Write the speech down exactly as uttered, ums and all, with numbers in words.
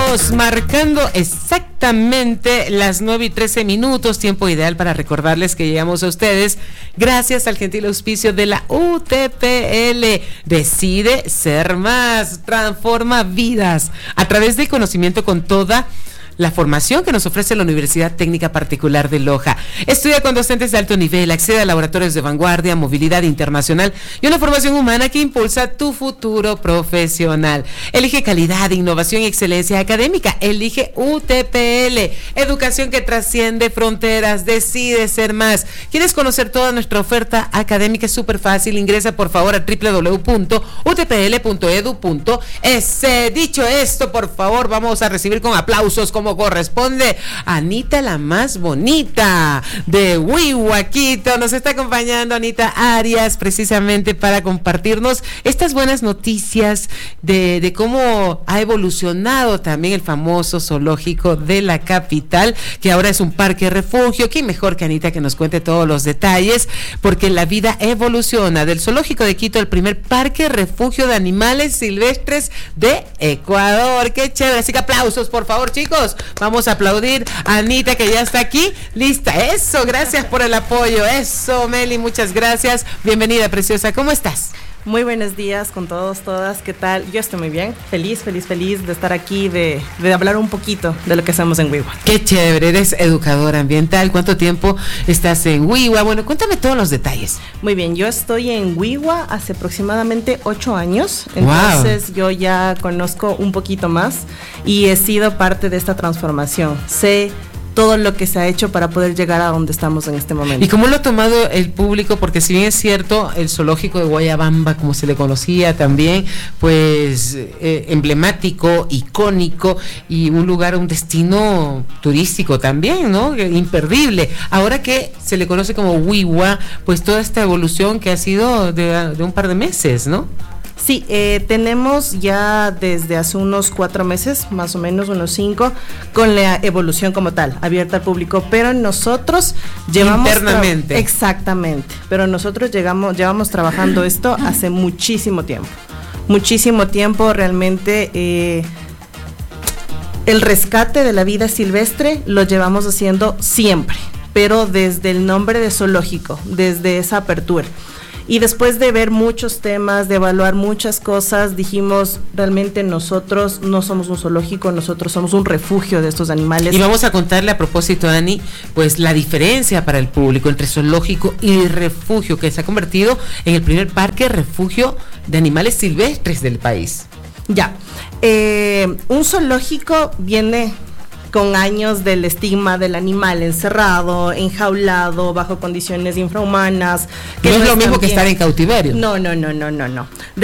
Estamos marcando exactamente las nueve y trece minutos, tiempo ideal para recordarles que llegamos a ustedes gracias al gentil auspicio de la U T P L. Decide ser más, transforma vidas a través del conocimiento con toda la formación que nos ofrece la Universidad Técnica Particular de Loja. Estudia con docentes de alto nivel, accede a laboratorios de vanguardia, movilidad internacional y una formación humana que impulsa tu futuro profesional. Elige calidad, innovación y excelencia académica. Elige U T P L. Educación que trasciende fronteras. Decide ser más. ¿Quieres conocer toda nuestra oferta académica? Es súper fácil. Ingresa por favor a doble u doble u doble u punto u t p l punto e d u punto es. Dicho esto, por favor, vamos a recibir con aplausos como corresponde Anita, la más bonita de Huihuaquito. Nos está acompañando Anita Arias precisamente para compartirnos estas buenas noticias de, de cómo ha evolucionado también el famoso zoológico de la capital, que ahora es un parque refugio. ¿Quién mejor que Anita que nos cuente todos los detalles? Porque la vida evoluciona. Del zoológico de Quito, el primer parque refugio de animales silvestres de Ecuador. ¡Qué chévere! Así que aplausos, por favor, chicos. Vamos a aplaudir a Anita, que ya está aquí, lista. Eso, gracias por el apoyo. Eso, Meli, muchas gracias. Bienvenida, preciosa. ¿Cómo estás? Muy buenos días con todos, todas. ¿Qué tal? Yo estoy muy bien. Feliz, feliz, feliz de estar aquí, de, de hablar un poquito de lo que hacemos en Huihua. Qué chévere, eres educadora ambiental. ¿Cuánto tiempo estás en Huihua? Bueno, cuéntame todos los detalles. Muy bien, yo estoy en Huihua hace aproximadamente ocho años. Entonces wow. Yo ya conozco un poquito más y he sido parte de esta transformación. Sé todo lo que se ha hecho para poder llegar a donde estamos en este momento. ¿Y cómo lo ha tomado el público? Porque si bien es cierto, el zoológico de Guayabamba, como se le conocía también, pues eh, emblemático, icónico y un lugar, un destino turístico también, ¿no? Imperdible. Ahora que se le conoce como Huihua, pues toda esta evolución que ha sido de, de un par de meses, ¿no? Sí, eh, tenemos ya desde hace unos cuatro meses, más o menos unos cinco, con la evolución como tal, abierta al público, pero nosotros llevamos... Internamente. Tra- exactamente, pero nosotros llegamos, llevamos trabajando esto hace muchísimo tiempo, muchísimo tiempo realmente. Eh, el rescate de la vida silvestre lo llevamos haciendo siempre, pero desde el nombre de zoológico, desde esa apertura. Y después de ver muchos temas, de evaluar muchas cosas, dijimos, realmente nosotros no somos un zoológico, nosotros somos un refugio de estos animales. Y vamos a contarle a propósito, Dani, pues la diferencia para el público entre zoológico y refugio, que se ha convertido en el primer parque refugio de animales silvestres del país. Ya, eh, un zoológico viene con años del estigma del animal encerrado, enjaulado, bajo condiciones infrahumanas. Que no es lo mismo que estar en cautiverio. No, no, no, no, no, no.